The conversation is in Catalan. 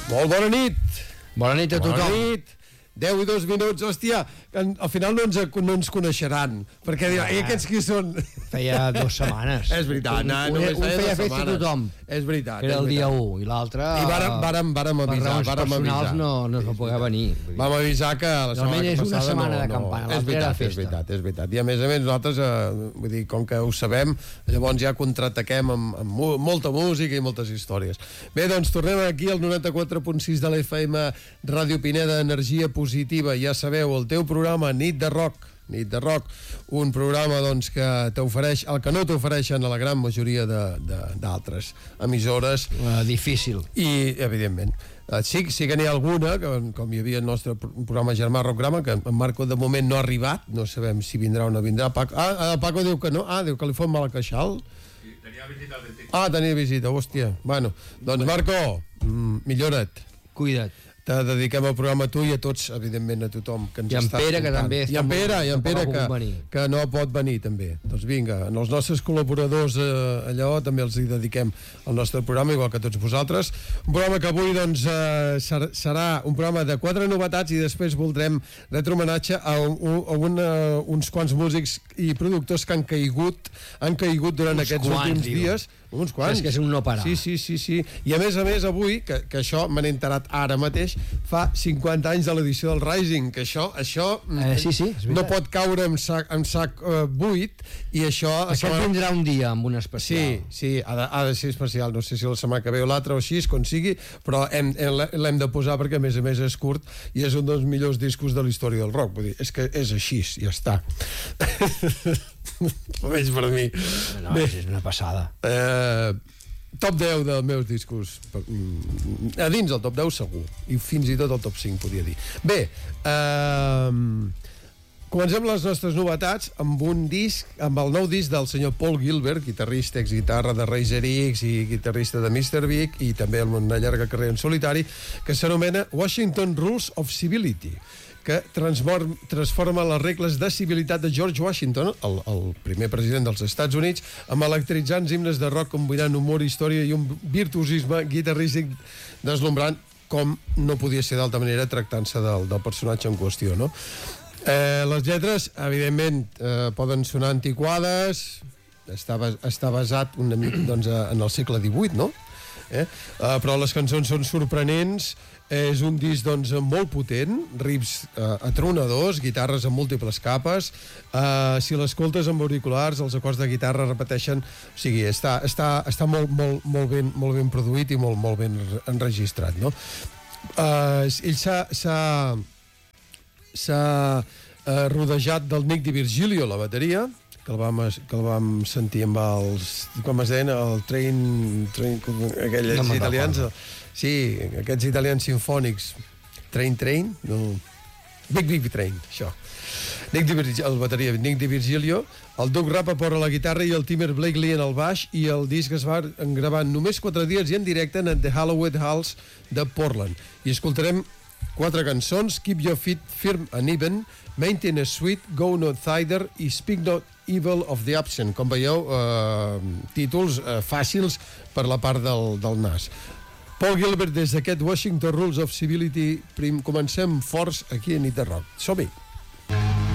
Molt bona nit. Bona nit a tothom. Bona nit. 10 i 2 minuts, hòstia, al final no ens coneixeran, perquè diran, i aquests qui són? Feia 2 setmanes. És veritat, només feia festa a tothom. És veritat. Era el dia 1 i l'altre... I vàrem avisar. Per raons personals no es va poder venir. Vam avisar que la setmana passada... és una setmana de campanya, l'altra era festa. És veritat. I a més nosaltres, vull dir, com que ho sabem, llavors ja contraataquem amb molta música i moltes històries. Bé, doncs tornem aquí al 94.6 de l'FM Ràdio Pineda, energia positiva, ja sabeu, el teu programa Nit de Rock, un programa doncs, que t'ofereix el que no t'ofereixen a la gran majoria d'altres emissores. Difícil. I, evidentment, sí que n'hi ha alguna, que, com hi havia el nostre programa Germà Rockgrama, que en Marco de moment no ha arribat, no sabem si vindrà o no vindrà. El Paco diu que no, diu que li fot mal a queixal. Sí, tenia visita al dentista. Tenia visita, hòstia. Bueno, doncs Marco, millora't. Cuida't. Te dediquem el programa a tu i a tots, evidentment, a tothom que ens està Pere, que també està i en Pere que no pot venir també. Doncs vinga, als nostres col·laboradors allò també els hi dediquem el nostre programa, igual que tots vosaltres. Un programa que avui doncs serà un programa de 4 novetats i després voldrem retre homenatge a uns quants músics i productors que han caigut durant aquests últims dies. Uns quants. És que és un no parar. Sí. I a més avui, que això me n'he enterat ara mateix, fa 50 anys de l'edició del Rising, que això no pot caure en sac buit, i això... Aquest vindrà un dia amb un especial. Sí, ha de ser especial, no sé si la setmana que ve o l'altra o així, com sigui, però l'hem de posar perquè a més és curt i és un dels millors discos de la història del rock, vull dir, és que és així, ja està. Almenys per mi. No, és una passada. Top 10 dels meus discos, a dins el top 10 segur, i fins i tot el top 5 podria dir. Bé, comencem les nostres novetats amb amb el nou disc del senyor Paul Gilbert, guitarrista, exguitarra de Razor X i guitarrista de Mr. Big, i també amb una llarga carrera en solitari, que s'anomena Washington Rules of Civility, que transforma les regles de civilitat de George Washington, el primer president dels Estats Units, amb electritzants himnes de rock combinant humor, història i un virtuosisme guitarrístic deslumbrant, com no podia ser d'altra manera tractant-se del personatge en qüestió, no? Les lletres, evidentment, poden sonar antiquades, està basat una mica doncs, en el segle XVIII, no? Però les cançons són sorprenents. És un disc doncs, molt potent, riffs atronadors, guitarres amb múltiples capes. Si l'escoltes amb auriculars, els acords de guitarra repeteixen, o sigui, està molt ben produït i molt ben enregistrat, no? Ell s'ha rodejat del Nick DiVirgilio a la bateria, que el vam sentir amb els, com es deien, el Train aquells italians, sí, aquests italians sinfònics, Train, no, Big Train, això. El bateria, Nick DiVirgilio, el Doug Rappaport a la guitarra i el Timmer Blakely en el baix, i el disc es va gravar en només 4 dies i en directe en The Halloween Halls de Portland. I escoltarem 4 cançons: Keep Your Feet Firm and Even, Maintain a Sweet, Go Not Thither i Speak Not Evil of the Absent. Com veieu, títols fàcils per la part del nas. Paul Gilbert des d'aquest Washington Rules of Civility. Comencem forts aquí a Nit de Rock. Som-hi!